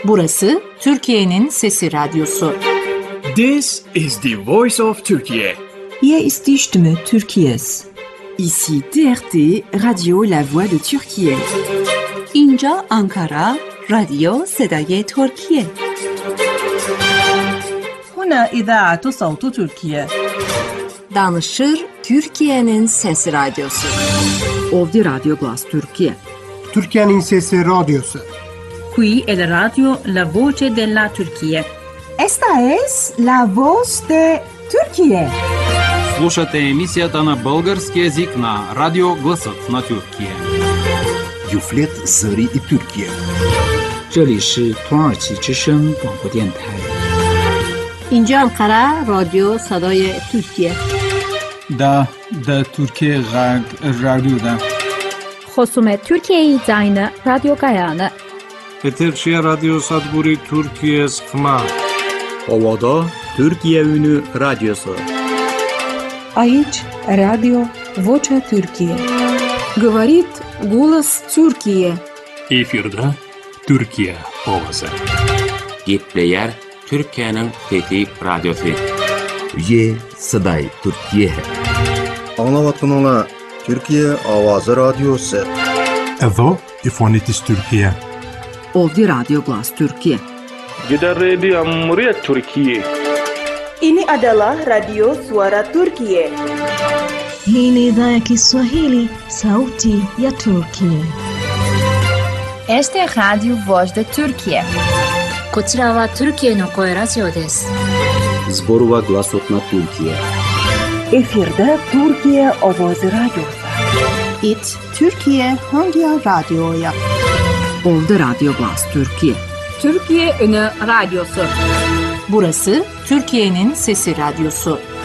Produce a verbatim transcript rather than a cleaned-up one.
Burası Türkiye'nin Sesi Radyosu. This is the voice of Turkey. Hier ist die Stimme Türkiye's. Ici T R T, Radio La Voix de Türkiye. اینجا آنکارا، رادیو صدای ترکیه. هنا إذاعة صوت تركيا. Danışır Türkiye'nin Sesi Radyosu. Ovdje Radio Glas Türkiye. Türkiye'nin Sesi Radyosu. Qui è la radio La Voce della Turquía. Esta es La Voz de Turquía. Слушате емисията на български език на Радио Гласът на Türkiye. Юфлет Зари и Türkiye. 这里是土耳其之声广播电台。 اینجا انقره رادیو صدای ترکیه. دا دا Türkiye رادیو دا. خصوم Türkiye زاین رادیو گایانه. Eterşehir Radyo Sadburi Türkiye Sıkma. Ovada Türkiye Ünü Radyosu. Aici Radio Vocea Türkiye. Говорит голос Türkiye. Efirde Türkiye Ovası. Gepleyer Türkiye'nin Fethi Radyosu. Ye Saday Türkiye. Anlavatınla Türkiye Avazı Radyosu. Evo İfonitis Türkiye. Ovdje Radio Glas Türkiye. Gider Radio Cumhuriyet Türkiye. Ini adalah Radio Suara Turkiye. Hii ni idhaa ya Kiswahili, Sauti ya Turkiye. Este es Radio Voz de Turkiye. こちらは Türkiyeの声ラジオです。 Zborova Glasot na Türkiye. Efirde Türkiye Avazı Radyosu. It Türkiye Hangi Radyo'ya? Ovdje Radio Glas Türkiye. Türkiye Ünü Radyosu. Burası Türkiye'nin Sesi Radyosu.